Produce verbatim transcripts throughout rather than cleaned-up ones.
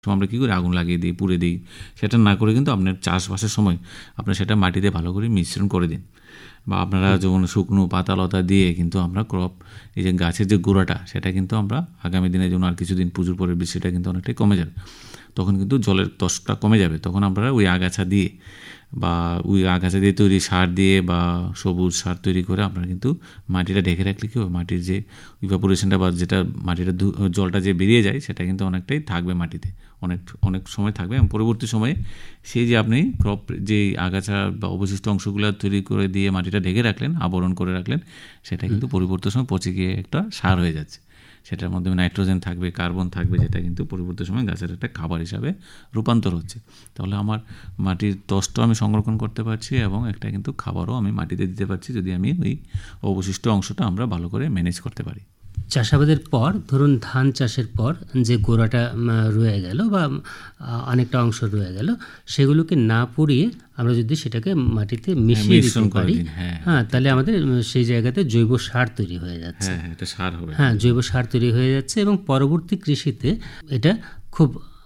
আমরা কী করি, আগুন লাগিয়ে দিই, পুড়ে দিই। সেটা না করে কিন্তু আপনার চাষবাসের সময় আপনার সেটা মাটিতে ভালো করে মিশ্রণ করে দিন। বা আপনারা যেমন শুকনো পাতালতা দিয়ে কিন্তু আমরা ক্রপ, এই যে গাছের যে গোড়াটা, সেটা কিন্তু আমরা আগামী দিনে যেমন আর কিছুদিন পুজোর পরে বৃষ্টিটা কিন্তু অনেকটাই কমে যাবে, তখন কিন্তু জলের তসটা কমে যাবে। তখন আপনারা ওই আগাছা দিয়ে বা ওই আগাছা দিয়ে তৈরি সার দিয়ে বা সবুজ সার তৈরি করে আপনারা কিন্তু মাটিটা ঢেকে রাখলে কী হবে, মাটির যে ইভাপোরেশনটা বা যেটা মাটিটা জলটা যে বেরিয়ে যায় সেটা কিন্তু অনেকটাই থাকবে মাটিতে, অনেক অনেক সময় থাকবে। এবং পরবর্তী সময়ে সেই যে আপনি ক্রপ যে আগাছা বা অবশিষ্ট অংশগুলো তৈরি করে দিয়ে মাটিটা ঢেকে রাখলেন, আবরণ করে রাখলেন, সেটা কিন্তু পরিবর্তী সময় পচে গিয়ে একটা সার হয়ে যাচ্ছে। সেটার মধ্যে নাইট্রোজেন থাকবে, কার্বন থাকবে, যেটা কিন্তু পরবর্তী সময় গাছের একটা খাবার হিসাবে রূপান্তর হচ্ছে। তাহলে আমার মাটির তসটাও আমি সংরক্ষণ করতে পারছি এবং একটা কিন্তু খাবারও আমি মাটিতে দিতে পারছি, যদি আমি ওই অবশিষ্ট অংশটা আমরা ভালো করে ম্যানেজ করতে পারি। চাষাবাদের পর ধরুন ধান চাষের পর যে গোড়াটা রয়ে গেল বা অনেকটা অংশ রয়ে গেল, সেগুলোকে না পুড়িয়ে আমরা যদি সেটাকে মাটিতে মিশিয়ে দিতে পারি, হ্যাঁ, তাহলে আমাদের সেই জায়গাতে জৈব সার তৈরি হয়ে যাচ্ছে। হ্যাঁ, এটা সার হবে। হ্যাঁ, জৈব সার তৈরি হয়ে যাচ্ছে এবং পরবর্তী কৃষিতে এটা খুব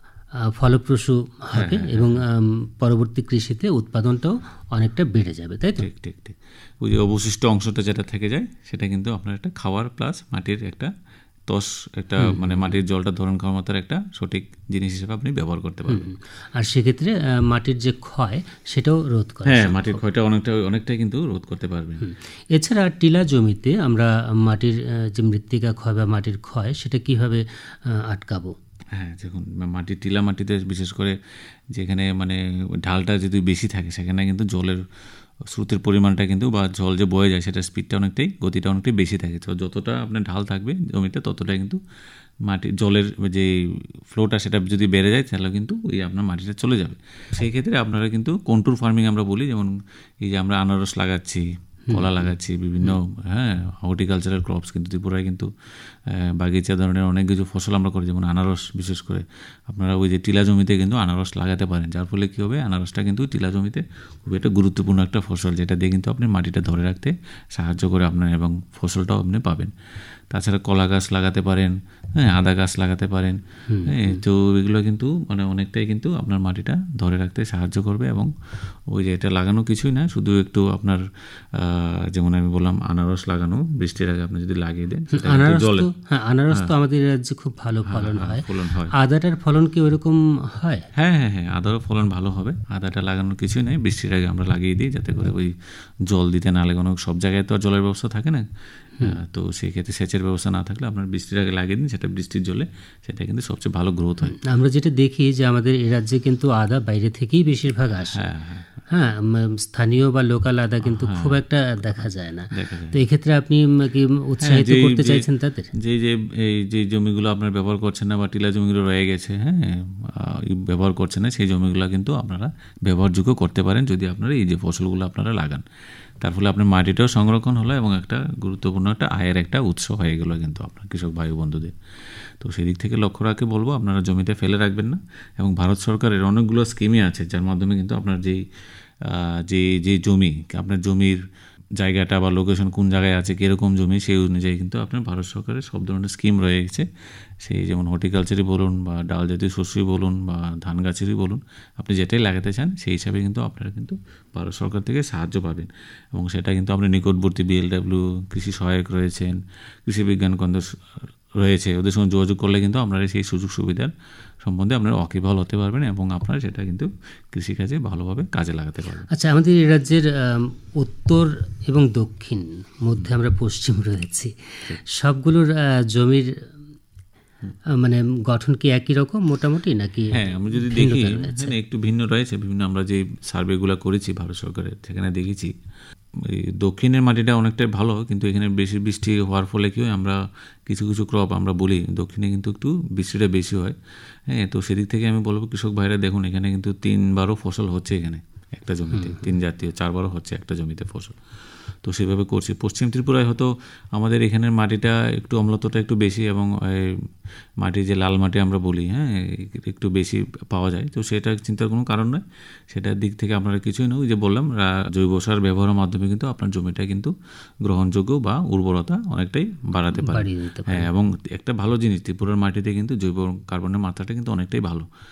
ফলপ্রসূ হবে এবং পরবর্তী কৃষিতে উৎপাদনটাও অনেকটা বেড়ে যাবে, তাই তো? ঠিক ঠিক ঠিক ওই যে অবশিষ্ট অংশটা যেটা থেকে যায় সেটা কিন্তু আপনার একটা খাবার প্লাস মাটির একটা তস, একটা মানে মাটির জলটা ধরন খাওয়ার মতো একটা সঠিক জিনিস হিসেবে আপনি ব্যবহার করতে পারবেন। আর সেক্ষেত্রে মাটির যে ক্ষয় সেটাও রোধ করে। হ্যাঁ, মাটির ক্ষয়টা অনেকটা অনেকটাই কিন্তু রোধ করতে পারবেন। এছাড়া টিলা জমিতে আমরা মাটির যে মৃত্তিকা ক্ষয় বা মাটির ক্ষয় সেটা কিভাবে আটকাবো? হ্যাঁ, দেখুন মাটির টিলা মাটিতে বিশেষ করে যেখানে মানে ঢালটা যদি বেশি থাকে সেখানে কিন্তু জলের স্রোতের পরিমাণটা কিন্তু বা জল যে বয়ে যায় সেটার স্পিডটা অনেকটাই, গতিটা অনেকটাই বেশি থাকে। তো যতটা আপনার ঢাল থাকবে জমিতে ততটাই কিন্তু মাটির জলের যে ফ্লোটা সেটা যদি বেড়ে যায় তাহলে কিন্তু ওই আপনার মাটিটা চলে যাবে। সেই ক্ষেত্রে আপনারা কিন্তু কন্ট্রোল ফার্মিং আমরা বলি, যেমন এই যে আমরা আনারস লাগাচ্ছি, কলা লাগাচ্ছি, বিভিন্ন হ্যাঁ হর্টিকালচারাল ক্রপস কিন্তু ত্রিপুরায় কিন্তু বাগিচা ধরনের অনেক কিছু ফসল আমরা করি, যেমন আনারস। বিশেষ করে আপনারা ওই যে টিলা জমিতে কিন্তু আনারস লাগাতে পারেন, যার ফলে কী হবে, আনারসটা কিন্তু টিলা জমিতে খুবই একটা গুরুত্বপূর্ণ একটা ফসল, যেটা দিয়ে কিন্তু আপনি মাটিটা ধরে রাখতে সাহায্য করে আপনার এবং ফসলটাও আপনি পাবেন। তাছাড়া কলা গাছ লাগাতে পারেন, হ্যাঁ, আদা গাছ লাগাতে পারেন। হ্যাঁ, তো এগুলো কিন্তু মানে অনেকটাই কিন্তু আপনার মাটিটা ধরে রাখতে সাহায্য করবে। এবং ওই যে এটা লাগানো কিছুই না, শুধু একটু আপনার যেমন আমি বললাম আনারস লাগানো বৃষ্টির আগে আপনি যদি লাগিয়ে দেন, জলে হ্যাঁ আনারস তো আমাদের রাজ্যে খুব ভালো ফলন হয়। ফলন হয়। আদাটার ফলন কি ওরকম হয়? হ্যাঁ হ্যাঁ হ্যাঁ আদারও ফলন ভালো হবে। আদাটা লাগানোর কিছুই নেই, বৃষ্টির আগে আমরা লাগিয়ে দিই, যাতে করে ওই জল দিতে না লাগানো, সব জায়গায় তো আর জলের ব্যবস্থা থাকে না। তো সেই ক্ষেত্রে সেচের ব্যবস্থা না থাকলে আপনার বৃষ্টির আগে লাগিয়ে দিন, সেটা বৃষ্টির জলে সেটা কিন্তু সবচেয়ে ভালো গ্রোথ হয়। আমরা যেটা দেখি যে আমাদের এই রাজ্যে কিন্তু আদা বাইরে থেকেই বেশিরভাগ আসে। হ্যাঁ হ্যাঁ স্থানীয় বা লোকাল আদা কিন্তু খুব একটা দেখা যায় না। তো এই ক্ষেত্রে আপনি কি উৎসাহিত করতে চাইছেন তাদের? যে যে এই যে জমিগুলো আপনার ব্যবহার করছেন না বা টিলা জমিগুলো রয়ে গেছে, হ্যাঁ ব্যবহার করছেন না, সেই জমিগুলো কিন্তু আপনারা ব্যবহারযোগ্য করতে পারেন যদি আপনারা এই যে ফসলগুলো আপনারা লাগান। তার ফলে আপনার মাটিটাও সংরক্ষণ হলো এবং একটা গুরুত্বপূর্ণ একটা আয়ের একটা উৎস হয়ে গেল কিন্তু আপনার কৃষক ভাই বন্ধুদের। তো সেই দিক থেকে লক্ষ্য রাখে বলবো আপনারা জমিতে ফেলে রাখবেন না। এবং ভারত সরকারের অনেকগুলো স্কিমই আছে যার মাধ্যমে কিন্তু আপনার যেই যে যে জমি, আপনার জমির জায়গাটা বা লোকেশন কোন জায়গায় আছে, কীরকম জমি, সেই অনুযায়ী কিন্তু আপনার ভারত সরকারের সব ধরনের স্কিম রয়ে গেছে। সেই যেমন হর্টিকালচারই বলুন বা ডাল জাতীয় শস্যই বলুন বা ধান গাছেরই বলুন, আপনি যেটাই লাগাতে চান সেই হিসাবে কিন্তু আপনারা কিন্তু ভারত সরকার থেকে সাহায্য পাবেন। এবং সেটা কিন্তু আপনার নিকটবর্তী বিএলডব্লিউ কৃষি সহায়ক রয়েছেন, কৃষি বিজ্ঞান কেন্দ্র রয়েছে, ওদের সঙ্গে যোগাযোগ করলে কিন্তু আপনারা সেই সুযোগ সুবিধার সম্বন্ধে আপনারা ওয়াকিবহাল হতে পারবেন এবং আপনারা সেটা কিন্তু কৃষিকাজে ভালোভাবে কাজে লাগাতে পারবেন। আচ্ছা, আমাদের এই রাজ্যের উত্তর এবং দক্ষিণ মধ্যে আমরা পশ্চিম রয়েছি, সবগুলোর জমির মানে গঠন কি একই রকম মোটামুটি নাকি? হ্যাঁ, আমি যদি দেখি একটু ভিন্ন রয়েছে। বিভিন্ন আমরা যে সার্ভেগুলো করেছি ভারত সরকারের, সেখানে দেখেছি এই দক্ষিণের মাটিটা অনেকটাই ভালো, কিন্তু এখানে বেশি বৃষ্টি হওয়ার ফলে কি হয়, আমরা কিছু কিছু ক্রপ আমরা বলি দক্ষিণে কিন্তু একটু বৃষ্টিটা বেশি হয়। হ্যাঁ, তো সেদিক থেকে আমি বলবো কৃষক ভাইরা দেখুন, এখানে কিন্তু তিনবারও ফসল হচ্ছে, এখানে একটা জমিতে তিন জাতীয় চারবারও হচ্ছে একটা জমিতে ফসল। তো সেভাবে করছি। পশ্চিম ত্রিপুরায় হয়তো আমাদের এখানের মাটিটা একটু অম্লত্বটা একটু বেশি এবং মাটি যে লাল মাটি আমরা বলি, হ্যাঁ একটু বেশি পাওয়া যায়। তো সেটা চিন্তার কোনো কারণ নয়, সেটার দিক থেকে আপনারা কিছুই নয়, ওই যে বললাম জৈব সার ব্যবহারের মাধ্যমে কিন্তু আপনার জমিটা কিন্তু গ্রহণযোগ্য বা উর্বরতা অনেকটাই বাড়াতে পারে। হ্যাঁ, এবং একটা ভালো জিনিস ত্রিপুরার মাটিতে কিন্তু জৈব কার্বনের মাত্রাটা কিন্তু অনেকটাই ভালো।